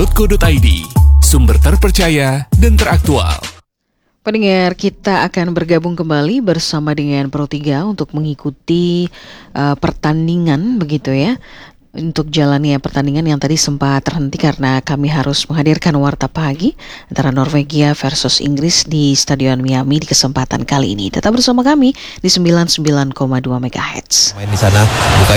.co.id, sumber terpercaya dan teraktual. Pendengar, kita akan bergabung kembali bersama dengan Pro 3 untuk mengikuti pertandingan begitu ya. Untuk jalannya pertandingan yang tadi sempat terhenti karena kami harus menghadirkan warta pagi antara Norwegia versus Inggris di Stadion Miami di kesempatan kali ini. Tetap bersama kami di 99,2 MHz. Main di sana buka